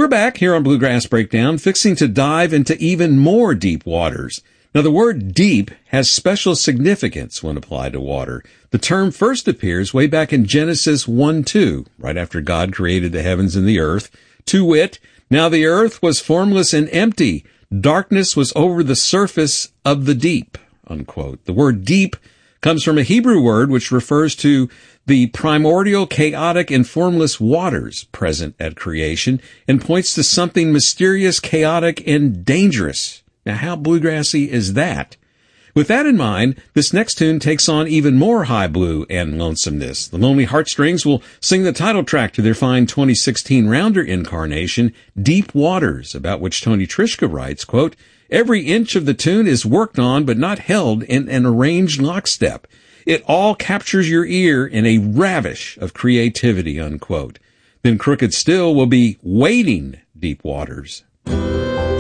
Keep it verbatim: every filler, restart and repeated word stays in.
We're back here on Bluegrass Breakdown, fixing to dive into even more deep waters. Now, the word deep has special significance when applied to water. The term first appears way back in Genesis one two, right after God created the heavens and the earth. To wit, now the earth was formless and empty. Darkness was over the surface of the deep, unquote. The word deep comes from a Hebrew word which refers to the primordial, chaotic, and formless waters present at creation and points to something mysterious, chaotic, and dangerous. Now, how bluegrassy is that? With that in mind, this next tune takes on even more high blue and lonesomeness. The Lonely Heartstrings will sing the title track to their fine twenty sixteen Rounder incarnation, Deep Waters, about which Tony Trischka writes, quote, "Every inch of the tune is worked on but not held in an arranged lockstep. It all captures your ear in a ravish of creativity," unquote. Then Crooked Still will be wading deep waters.